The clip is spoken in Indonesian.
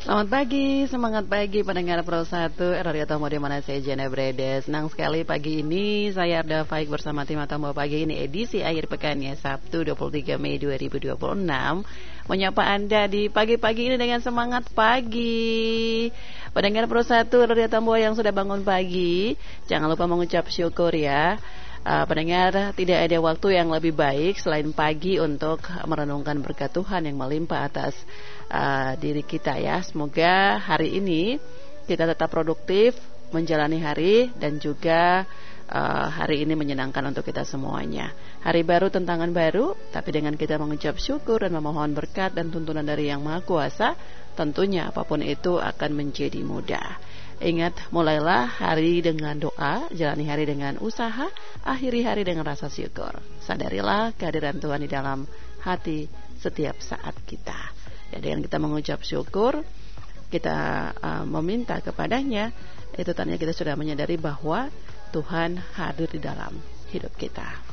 Selamat pagi, semangat pagi pendengar Pro 1 Radio Tomo di mana saya Jana Brede. Senang sekali pagi ini saya Arda Faik bersama tim Tomo pagi ini edisi akhir pekannya Sabtu 23 Mei 2026. Menyapa Anda di pagi-pagi ini dengan semangat pagi. Pendengar Pro 1 Radio Tomo yang sudah bangun pagi, jangan lupa mengucap syukur ya. Pendengar, tidak ada waktu yang lebih baik selain pagi untuk merenungkan berkat Tuhan yang melimpah atas diri kita ya. Semoga hari ini kita tetap produktif menjalani hari dan juga hari ini menyenangkan untuk kita semuanya. Hari baru, tantangan baru, tapi dengan kita mengucap syukur dan memohon berkat dan tuntunan dari Yang Maha Kuasa, tentunya apapun itu akan menjadi mudah. Ingat, mulailah hari dengan doa, jalani hari dengan usaha, akhiri hari dengan rasa syukur. Sadarilah kehadiran Tuhan di dalam hati setiap saat kita. Ya, dengan kita mengucap syukur, kita meminta kepadanya, itu tandanya kita sudah menyadari bahwa Tuhan hadir di dalam hidup kita.